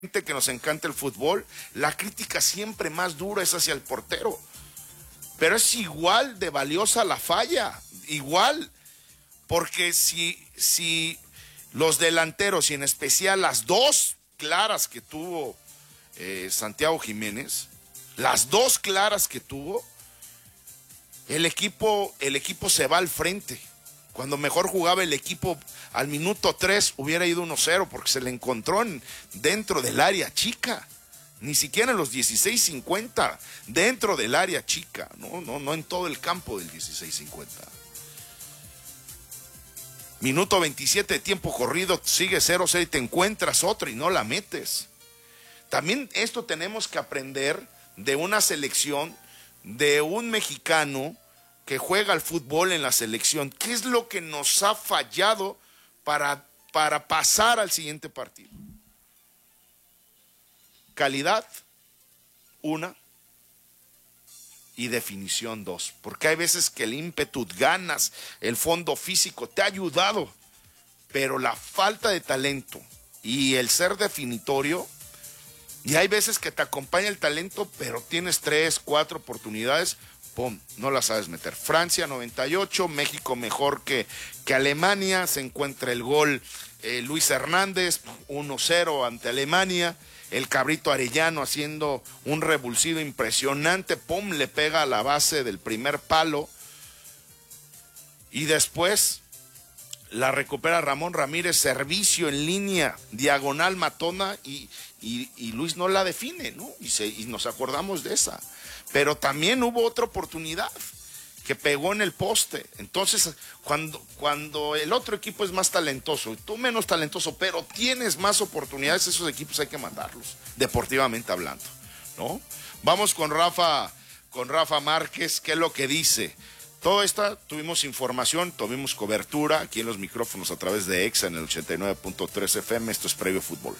que nos encanta el fútbol, la crítica siempre más dura es hacia el portero. Pero es igual de valiosa la falla, igual. Porque si los delanteros, y en especial las dos claras que tuvo Santiago Jiménez, las dos claras que tuvo, el equipo se va al frente. Cuando mejor jugaba el equipo, al minuto 3 hubiera ido 1-0 porque se le encontró dentro del área chica. Ni siquiera en los 16:50, dentro del área chica. No en todo el campo del 16:50. Minuto 27 de tiempo corrido, sigue 0-0 y te encuentras otra y no la metes. También esto tenemos que aprender de una selección, de un mexicano que juega al fútbol en la selección. ¿Qué es lo que nos ha fallado para pasar al siguiente partido? Calidad, 1, y definición, 2. Porque hay veces que el ímpetu, ganas, el fondo físico te ha ayudado, pero la falta de talento y el ser definitorio, y hay veces que te acompaña el talento, pero tienes 3, 4 oportunidades, ¡pum!, no la sabes meter. Francia 98, México mejor que Alemania, se encuentra el gol Luis Hernández, 1-0 ante Alemania, el Cabrito Arellano haciendo un revulsivo impresionante, ¡pum!, le pega a la base del primer palo, y después la recupera Ramón Ramírez, servicio en línea, diagonal matona, y Luis no la define, ¿no? Y nos acordamos de esa. Pero también hubo otra oportunidad que pegó en el poste. Entonces, cuando el otro equipo es más talentoso y tú menos talentoso, pero tienes más oportunidades, esos equipos hay que mandarlos, deportivamente hablando, ¿no? Vamos con Rafa Márquez, ¿qué es lo que dice? Todo esto, tuvimos información, tuvimos cobertura aquí en los micrófonos a través de EXA en el 89.3 FM, esto es Previo Fútbol.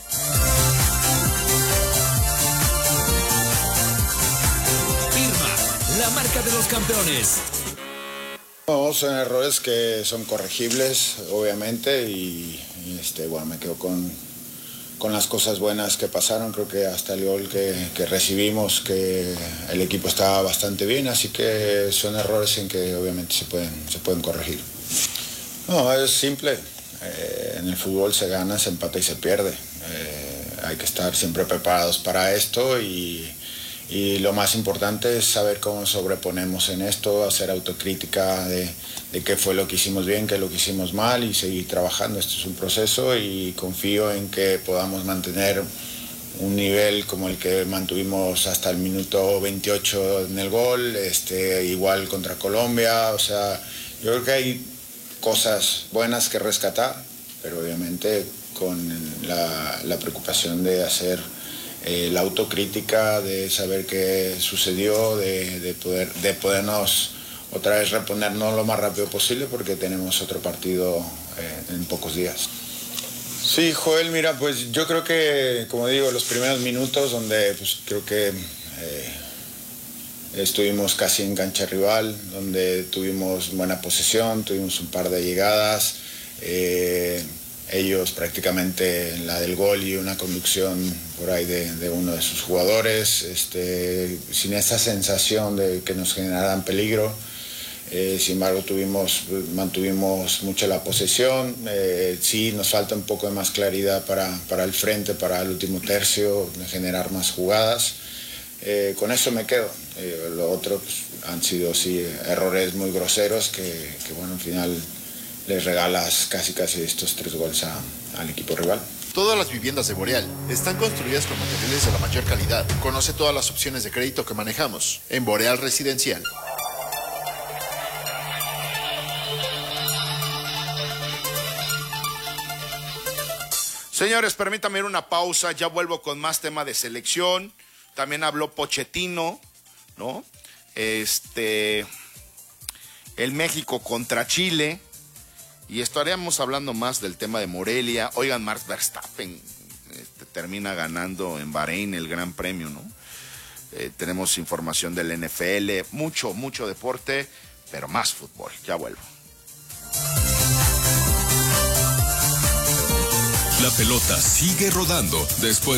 La marca de los campeones. No, son errores que son corregibles, obviamente, y bueno, me quedo con las cosas buenas que pasaron. Creo que hasta el gol que recibimos, que el equipo estaba bastante bien, así que son errores en que obviamente se pueden corregir. No, es simple. En el fútbol se gana, se empata y se pierde. Hay que estar siempre preparados para esto y lo más importante es saber cómo sobreponemos en esto, hacer autocrítica de qué fue lo que hicimos bien, qué es lo que hicimos mal y seguir trabajando. Esto es un proceso y confío en que podamos mantener un nivel como el que mantuvimos hasta el minuto 28 en el gol, igual contra Colombia. O sea, yo creo que hay cosas buenas que rescatar, pero obviamente con la preocupación de hacer la autocrítica, de saber qué sucedió, de podernos otra vez reponernos lo más rápido posible porque tenemos otro partido en pocos días. Sí, Joel, mira, pues yo creo que, como digo, los primeros minutos donde pues creo que estuvimos casi en cancha rival, donde tuvimos buena posesión, tuvimos un par de llegadas, ellos prácticamente en la del gol y una conducción por ahí de uno de sus jugadores, sin esa sensación de que nos generaran peligro. Sin embargo, mantuvimos mucho la posesión. Sí, nos falta un poco de más claridad para el frente, para el último tercio, de generar más jugadas. Con eso me quedo. Lo otro pues, han sido sí, errores muy groseros que bueno, al final les regalas casi estos 3 goles al equipo rival. Todas las viviendas de Boreal están construidas con materiales de la mayor calidad. Conoce todas las opciones de crédito que manejamos en Boreal Residencial. Señores, permítanme ir una pausa, ya vuelvo con más tema de selección. También habló Pochettino, ¿no? El México contra Chile. Y estaríamos hablando más del tema de Morelia. Oigan, Max Verstappen termina ganando en Bahrein el Gran Premio, ¿no? Tenemos información del NFL, mucho deporte, pero más fútbol. Ya vuelvo. La pelota sigue rodando después